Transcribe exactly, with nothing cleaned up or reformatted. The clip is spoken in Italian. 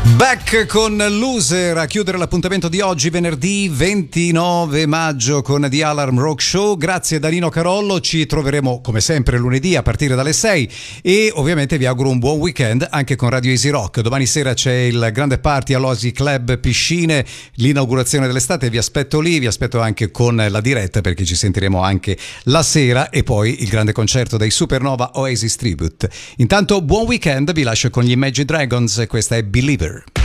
Back con Loser a chiudere l'appuntamento di oggi, venerdì ventinove maggio con The Alarm Rock Show. Grazie da Nino Carollo, ci troveremo come sempre lunedì a partire dalle sei e ovviamente vi auguro un buon weekend anche con Radio Easy Rock. Domani sera c'è il grande party all'Oasi Club Piscine, l'inaugurazione dell'estate, vi aspetto lì, vi aspetto anche con la diretta perché ci sentiremo anche la sera e poi il grande concerto dei Supernova Oasis Tribute. Intanto buon weekend, vi lascio con gli Imagine Dragons, questa è Believer.